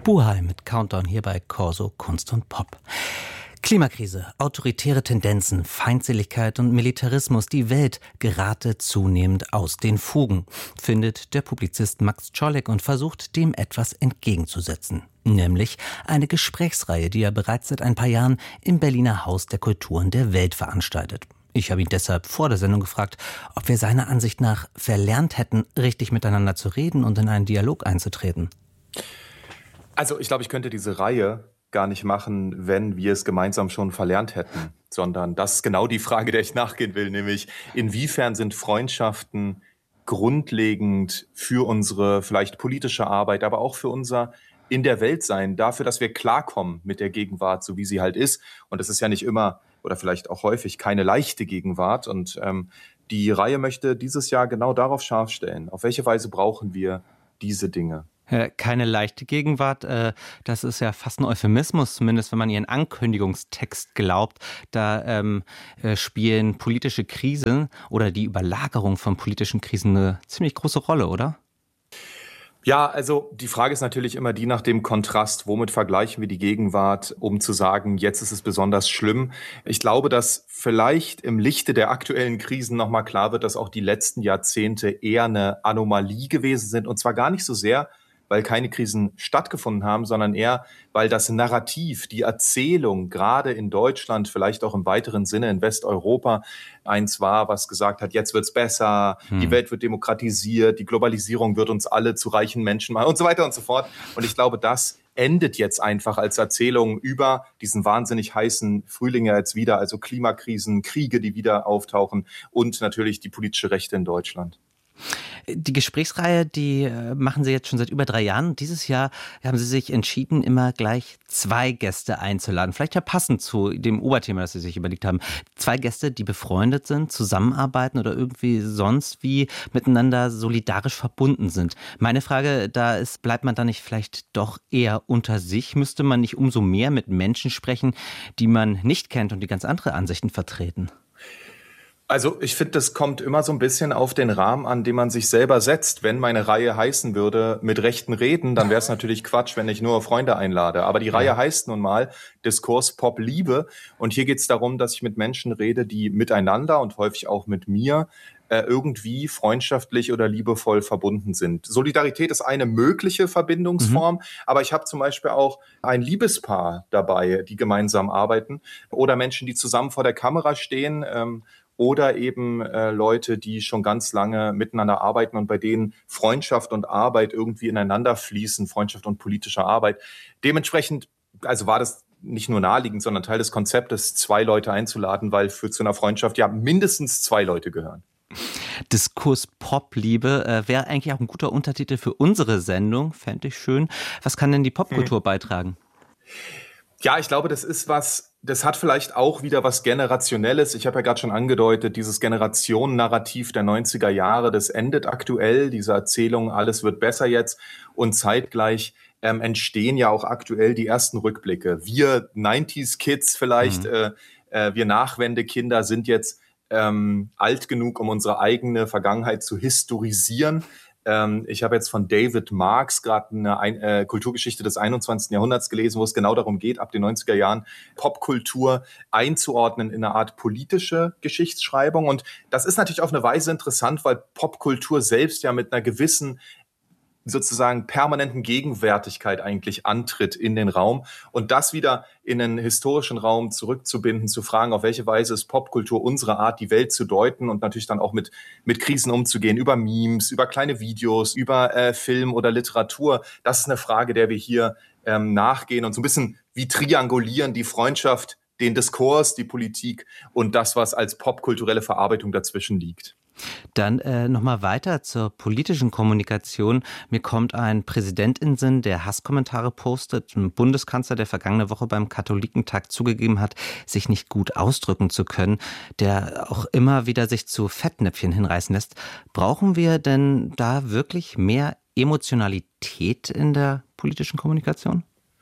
Buhai mit Countdown hier bei Corso Kunst und Pop. Klimakrise, autoritäre Tendenzen, Feindseligkeit und Militarismus, die Welt gerate zunehmend aus den Fugen, findet der Publizist Max Czolek und versucht, dem etwas entgegenzusetzen. Nämlich eine Gesprächsreihe, die er bereits seit ein paar Jahren im Berliner Haus der Kulturen der Welt veranstaltet. Ich habe ihn deshalb vor der Sendung gefragt, ob wir seiner Ansicht nach verlernt hätten, richtig miteinander zu reden und in einen Dialog einzutreten. Also ich glaube, ich könnte diese Reihe gar nicht machen, wenn wir es gemeinsam schon verlernt hätten, sondern das ist genau die Frage, der ich nachgehen will, nämlich inwiefern sind Freundschaften grundlegend für unsere vielleicht politische Arbeit, aber auch für unser in der Welt sein, dafür, dass wir klarkommen mit der Gegenwart, so wie sie halt ist. Und das ist ja nicht immer oder vielleicht auch häufig keine leichte Gegenwart. Und die Reihe möchte dieses Jahr genau darauf scharf stellen. Auf welche Weise brauchen wir diese Dinge? Keine leichte Gegenwart, das ist ja fast ein Euphemismus, zumindest wenn man ihren Ankündigungstext glaubt. Da spielen politische Krisen oder die Überlagerung von politischen Krisen eine ziemlich große Rolle, oder? Ja, also die Frage ist natürlich immer die nach dem Kontrast. Womit vergleichen wir die Gegenwart, um zu sagen, jetzt ist es besonders schlimm? Ich glaube, dass vielleicht im Lichte der aktuellen Krisen nochmal klar wird, dass auch die letzten Jahrzehnte eher eine Anomalie gewesen sind. Und zwar gar nicht so sehr, weil keine Krisen stattgefunden haben, sondern eher, weil das Narrativ, die Erzählung gerade in Deutschland, vielleicht auch im weiteren Sinne in Westeuropa, eins war, was gesagt hat, jetzt wird's besser, die Welt wird demokratisiert, die Globalisierung wird uns alle zu reichen Menschen machen und so weiter und so fort. Und ich glaube, das endet jetzt einfach als Erzählung über diesen wahnsinnig heißen Frühling jetzt wieder, also Klimakrisen, Kriege, die wieder auftauchen und natürlich die politische Rechte in Deutschland. Die Gesprächsreihe, die machen Sie jetzt schon seit über 3 Jahren. Dieses Jahr haben Sie sich entschieden, immer gleich 2 Gäste einzuladen. Vielleicht ja passend zu dem Oberthema, das Sie sich überlegt haben. 2 Gäste, die befreundet sind, zusammenarbeiten oder irgendwie sonst wie miteinander solidarisch verbunden sind. Meine Frage da ist, bleibt man da nicht vielleicht doch eher unter sich? Müsste man nicht umso mehr mit Menschen sprechen, die man nicht kennt und die ganz andere Ansichten vertreten? Also ich finde, das kommt immer so ein bisschen auf den Rahmen an, den man sich selber setzt. Wenn meine Reihe heißen würde, mit rechten Reden, dann wäre es natürlich Quatsch, wenn ich nur Freunde einlade. Aber die Reihe heißt nun mal Diskurs Pop Liebe. Und hier geht es darum, dass ich mit Menschen rede, die miteinander und häufig auch mit mir irgendwie freundschaftlich oder liebevoll verbunden sind. Solidarität ist eine mögliche Verbindungsform, aber ich habe zum Beispiel auch ein Liebespaar dabei, die gemeinsam arbeiten oder Menschen, die zusammen vor der Kamera stehen, oder eben Leute, die schon ganz lange miteinander arbeiten und bei denen Freundschaft und Arbeit irgendwie ineinander fließen, Freundschaft und politische Arbeit. Dementsprechend, also war das nicht nur naheliegend, sondern Teil des Konzeptes, 2 Leute einzuladen, weil zu einer Freundschaft ja mindestens 2 Leute gehören. Diskurs Pop-Liebe wäre eigentlich auch ein guter Untertitel für unsere Sendung, fände ich schön. Was kann denn die Popkultur beitragen? Ja, ich glaube, das hat vielleicht auch wieder was Generationelles. Ich habe ja gerade schon angedeutet, dieses Generationennarrativ der 90er Jahre, das endet aktuell, diese Erzählung, alles wird besser jetzt. Und zeitgleich entstehen ja auch aktuell die ersten Rückblicke. Wir 90s-Kids vielleicht, wir Nachwendekinder sind jetzt alt genug, um unsere eigene Vergangenheit zu historisieren. Ich habe jetzt von David Marx gerade eine Kulturgeschichte des 21. Jahrhunderts gelesen, wo es genau darum geht, ab den 90er Jahren Popkultur einzuordnen in eine Art politische Geschichtsschreibung. Und das ist natürlich auf eine Weise interessant, weil Popkultur selbst ja mit einer gewissen sozusagen permanenten Gegenwärtigkeit eigentlich antritt in den Raum und das wieder in einen historischen Raum zurückzubinden, zu fragen, auf welche Weise ist Popkultur unsere Art, die Welt zu deuten und natürlich dann auch mit Krisen umzugehen, über Memes, über kleine Videos, über Film oder Literatur. Das ist eine Frage, der wir hier nachgehen und so ein bisschen wie triangulieren, die Freundschaft, den Diskurs, die Politik und das, was als popkulturelle Verarbeitung dazwischen liegt. Dann nochmal weiter zur politischen Kommunikation. Mir kommt ein Präsident in den Sinn, der Hasskommentare postet. Ein Bundeskanzler, der vergangene Woche beim Katholikentag zugegeben hat, sich nicht gut ausdrücken zu können, der auch immer wieder sich zu Fettnäpfchen hinreißen lässt. Brauchen wir denn da wirklich mehr Emotionalität in der politischen Kommunikation?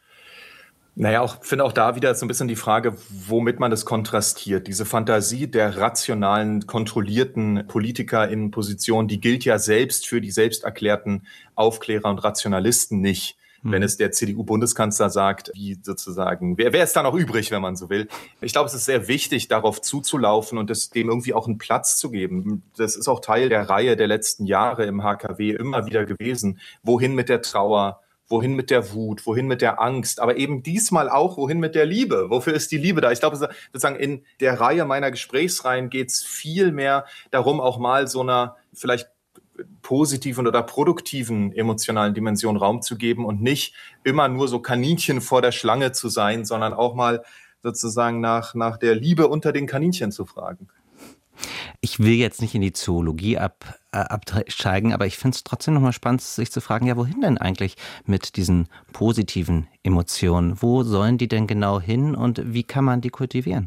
Naja, ich finde auch da wieder so ein bisschen die Frage, womit man das kontrastiert. Diese Fantasie der rationalen, kontrollierten PolitikerInnen-Position, die gilt ja selbst für die selbst erklärten Aufklärer und Rationalisten nicht. wenn es der CDU-Bundeskanzler sagt, wie sozusagen, wer ist da noch übrig, wenn man so will. Ich glaube, es ist sehr wichtig, darauf zuzulaufen und dem irgendwie auch einen Platz zu geben. Das ist auch Teil der Reihe der letzten Jahre im HKW immer wieder gewesen. Wohin mit der Trauer? Wohin mit der Wut, wohin mit der Angst, aber eben diesmal auch, wohin mit der Liebe? Wofür ist die Liebe da? Ich glaube, sozusagen in der Reihe meiner Gesprächsreihen geht es viel mehr darum, auch mal so einer vielleicht positiven oder produktiven emotionalen Dimension Raum zu geben und nicht immer nur so Kaninchen vor der Schlange zu sein, sondern auch mal sozusagen nach der Liebe unter den Kaninchen zu fragen. Ich will jetzt nicht in die Zoologie absteigen, aber ich finde es trotzdem nochmal spannend, sich zu fragen, ja, wohin denn eigentlich mit diesen positiven Emotionen? Wo sollen die denn genau hin und wie kann man die kultivieren?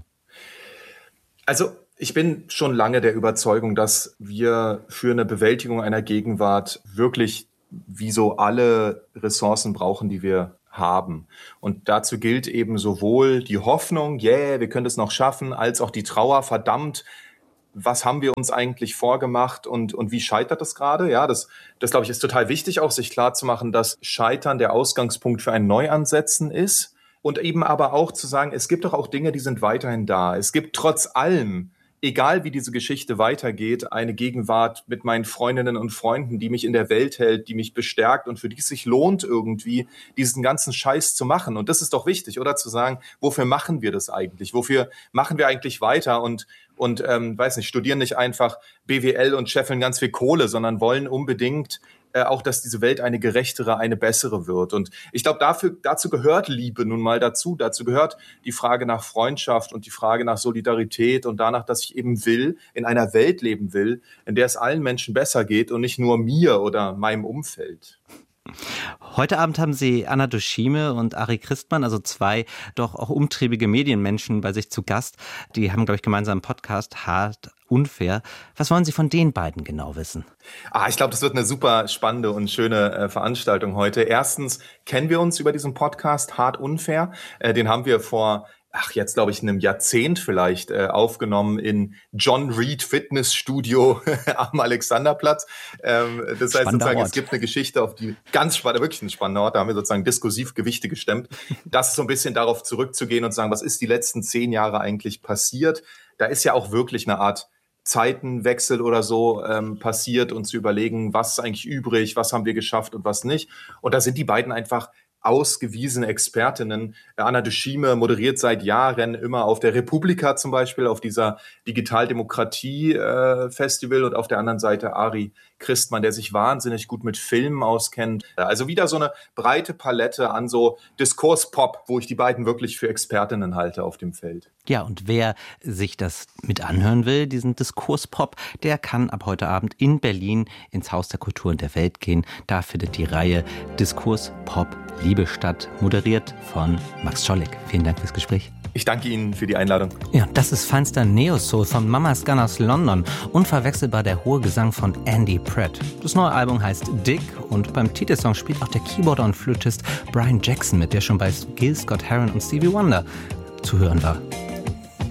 Also ich bin schon lange der Überzeugung, dass wir für eine Bewältigung einer Gegenwart wirklich wie so alle Ressourcen brauchen, die wir haben. Und dazu gilt eben sowohl die Hoffnung, wir können es noch schaffen, als auch die Trauer, verdammt, was haben wir uns eigentlich vorgemacht und wie scheitert das gerade? Ja, das glaube ich, ist total wichtig, auch sich klarzumachen, dass Scheitern der Ausgangspunkt für ein Neuansetzen ist und eben aber auch zu sagen, es gibt doch auch Dinge, die sind weiterhin da. Es gibt trotz allem, egal wie diese Geschichte weitergeht, eine Gegenwart mit meinen Freundinnen und Freunden, die mich in der Welt hält, die mich bestärkt und für die es sich lohnt, irgendwie diesen ganzen Scheiß zu machen. Und das ist doch wichtig, oder? Zu sagen, wofür machen wir das eigentlich? Wofür machen wir eigentlich weiter? Und weiß nicht, studieren nicht einfach BWL und scheffeln ganz viel Kohle, sondern wollen unbedingt auch, dass diese Welt eine gerechtere, eine bessere wird. Und ich glaube, dazu gehört Liebe nun mal dazu. Dazu gehört die Frage nach Freundschaft und die Frage nach Solidarität und danach, dass ich eben in einer Welt leben will, in der es allen Menschen besser geht und nicht nur mir oder meinem Umfeld. Heute Abend haben Sie Anna Dushime und Ari Christmann, also zwei doch auch umtriebige Medienmenschen bei sich zu Gast. Die haben, glaube ich, gemeinsam einen Podcast, Hart unfair. Was wollen Sie von den beiden genau wissen? Ich glaube, das wird eine super spannende und schöne Veranstaltung heute. Erstens kennen wir uns über diesen Podcast Hart unfair. Den haben wir vor jetzt glaube ich einem Jahrzehnt vielleicht aufgenommen in John Reed Fitnessstudio am Alexanderplatz. Das heißt sozusagen, es gibt eine Geschichte, auf die ganz spannend, wirklich ein spannender Ort, da haben wir sozusagen diskursiv Gewichte gestemmt. Das ist so ein bisschen darauf zurückzugehen und zu sagen, was ist die letzten 10 Jahre eigentlich passiert? Da ist ja auch wirklich eine Art Zeitenwechsel oder so passiert und zu überlegen, was ist eigentlich übrig, was haben wir geschafft und was nicht. Und da sind die beiden einfach ausgewiesene Expertinnen. Anna Dushime moderiert seit Jahren immer auf der Republika zum Beispiel, auf dieser Digitaldemokratie-Festival und auf der anderen Seite Ari Christmann, der sich wahnsinnig gut mit Filmen auskennt. Also wieder so eine breite Palette an so Diskurspop, wo ich die beiden wirklich für Expertinnen halte auf dem Feld. Ja, und wer sich das mit anhören will, diesen Diskurspop, der kann ab heute Abend in Berlin ins Haus der Kultur und der Welt gehen. Da findet die Reihe Diskurspop Liebe statt, moderiert von Max Czolek. Vielen Dank fürs Gespräch. Ich danke Ihnen für die Einladung. Ja, das ist feinster Neo-Soul von Mama's Gun aus London. Unverwechselbar der hohe Gesang von Andy Pratt. Das neue Album heißt Dick und beim Titelsong spielt auch der Keyboarder und Flötist Brian Jackson mit, der schon bei Gil Scott-Heron und Stevie Wonder zu hören war.